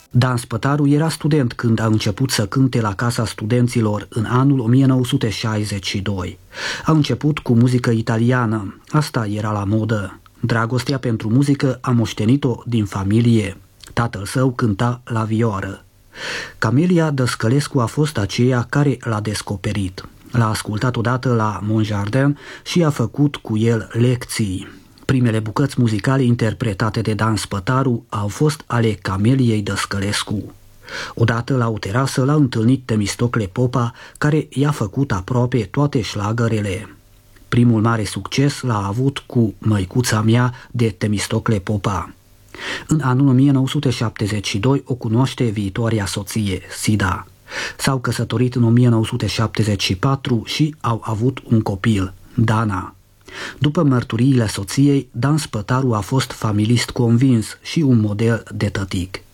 Dan Spătaru era student când a început să cânte la Casa Studenților în anul 1962. A început cu muzică italiană, asta era la modă. Dragostea pentru muzică a moștenit-o din familie. Tatăl său cânta la vioară. Camelia Dăscălescu a fost aceea care l-a descoperit. L-a ascultat odată la Monjardin și a făcut cu el lecții. Primele bucăți muzicale interpretate de Dan Spătaru au fost ale Cameliei Dăscălescu. Odată la o terasă l-a întâlnit Temistocle Popa, care i-a făcut aproape toate șlagărele. Primul mare succes l-a avut cu Măicuța mea de Temistocle Popa. În anul 1972 o cunoaște viitoarea soție, Sida. S-au căsătorit în 1974 și au avut un copil, Dana. După mărturiile soției, Dan Spătaru a fost familist convins și un model de tătic.